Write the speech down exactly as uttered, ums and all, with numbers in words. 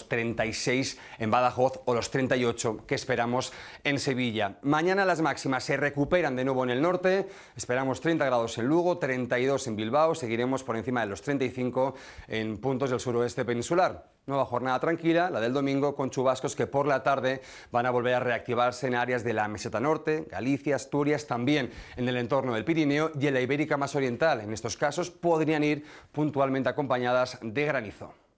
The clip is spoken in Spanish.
treinta y seis en Badajoz o los treinta y ocho que esperamos en Sevilla. Mañana las máximas se recuperan de nuevo en el norte, esperamos treinta grados en Lugo, treinta y dos en Bilbao, seguiremos por encima de los treinta y cinco en puntos del suroeste peninsular. Nueva jornada tranquila, la del domingo, con chubascos que por la tarde van a volver a reactivarse en áreas de la meseta norte, Galicia, Asturias, también en el entorno del Pirineo y en la Ibérica más oriental. En estos casos podrían ir puntualmente acompañadas de granizo.